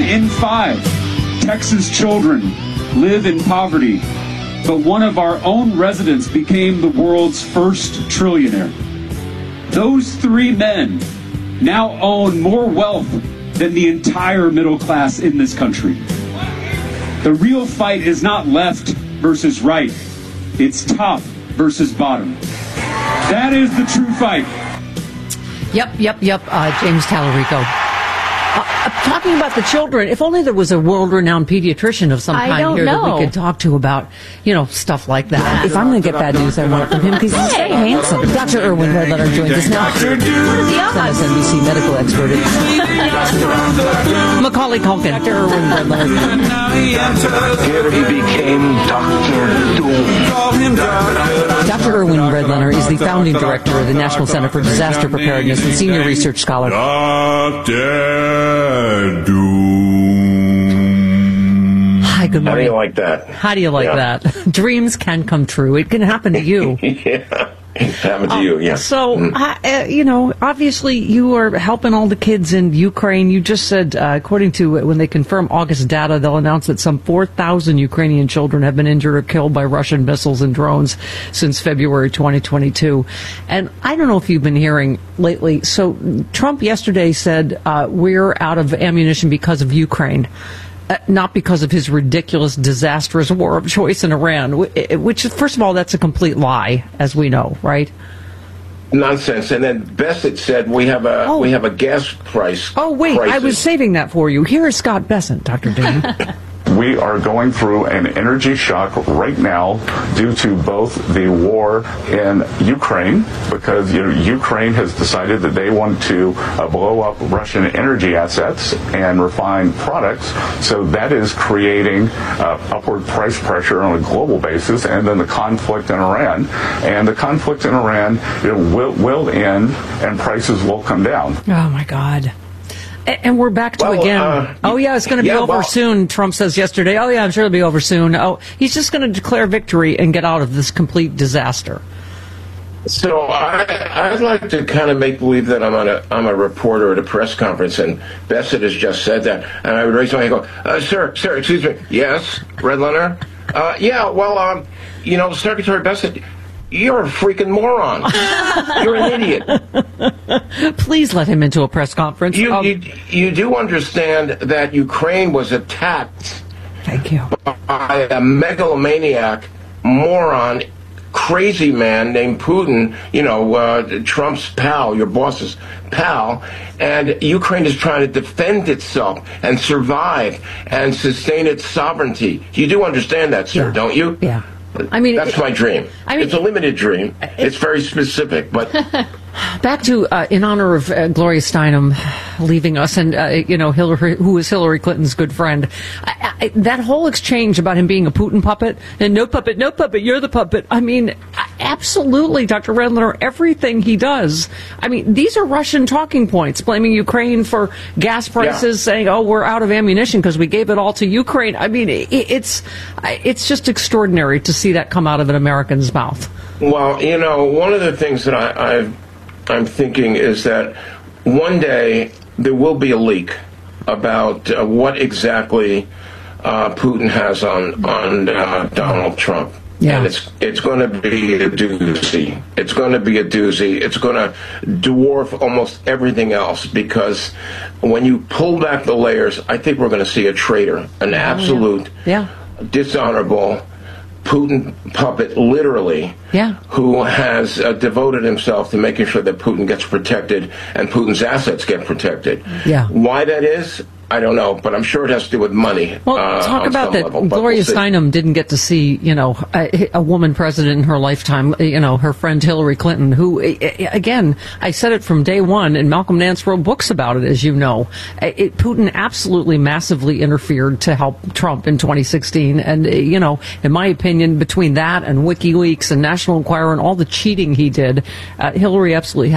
in 5 Texas children live in poverty, but one of our own residents became the world's first trillionaire. Those 3 men now own more wealth than the entire middle class in this country. The real fight is not left versus right. It's top versus bottom. That is the true fight. Yep. James Tallarico. Talking about the children, if only there was a world-renowned pediatrician of some kind here that we could talk to about, stuff like that. If I'm going to get bad news, I want it from him because he's very handsome. Dr. Irwin Redlener joins us now. MSNBC medical expert. Macaulay Culkin. Dr. Irwin Redlener. Here he became Dr. Doom. Dr. Irwin Redlener is the founding director of the National Center for Disaster Preparedness and senior research scholar. Hi, good morning. How do you like that? How do you like that? Dreams can come true. It can happen to you. Yeah. It happened to you, yeah. So, obviously you are helping all the kids in Ukraine. You just said, according to when they confirm August data, they'll announce that some 4,000 Ukrainian children have been injured or killed by Russian missiles and drones since February 2022. And I don't know if you've been hearing lately. So Trump yesterday said, we're out of ammunition because of Ukraine. Not because of his ridiculous, disastrous war of choice in Iran, which, first of all, that's a complete lie, as we know, right? Nonsense. And then Bessent said we have a gas price. Oh, wait, crisis. I was saving that for you. Here is Scott Bessent, Dr. Dean. We are going through an energy shock right now due to both the war in Ukraine, because Ukraine has decided that they want to blow up Russian energy assets and refined products. So that is creating upward price pressure on a global basis, and then the conflict in Iran. And the conflict in Iran will end, and prices will come down. Oh, my God. And we're back to again. It's going to be over soon, Trump says yesterday. I'm sure it'll be over soon. He's just going to declare victory and get out of this complete disaster. So I'd like to kind of make believe that I'm a reporter at a press conference, and Bessent has just said that, and I would raise my hand and go, sir, excuse me. Yes, Redlener? Secretary Bessent, you're a freaking moron. You're an idiot. Please let him into a press conference. You do understand that Ukraine was attacked by a megalomaniac, moron, crazy man named Putin, Trump's pal, your boss's pal, and Ukraine is trying to defend itself and survive and sustain its sovereignty. You do understand that, sir, don't you? Yeah. That's my dream. It's a limited dream. It's very specific, but back to in honor of Gloria Steinem leaving us, and Hillary, who was Hillary Clinton's good friend. That whole exchange about him being a Putin puppet and no puppet, you're the puppet. Absolutely, Dr. Redlener, everything he does. These are Russian talking points, blaming Ukraine for gas prices, saying, we're out of ammunition because we gave it all to Ukraine. It's just extraordinary to see that come out of an American's mouth. Well, one of the things that I'm thinking is that one day there will be a leak about what exactly Putin has on Donald Trump. Yeah. And it's going to be a doozy. It's going to be a doozy. It's going to dwarf almost everything else, because when you pull back the layers, I think we're going to see a traitor, an absolute dishonorable Putin puppet, literally, who has devoted himself to making sure that Putin gets protected and Putin's assets get protected. Yeah. Why that is, I don't know, but I'm sure it has to do with money. Well, talk about that. Gloria Steinem didn't get to see, a woman president in her lifetime, her friend Hillary Clinton, who, again, I said it from day one, and Malcolm Nance wrote books about it, as you know. Putin absolutely massively interfered to help Trump in 2016. And, in my opinion, between that and WikiLeaks and National Enquirer and all the cheating he did, Hillary absolutely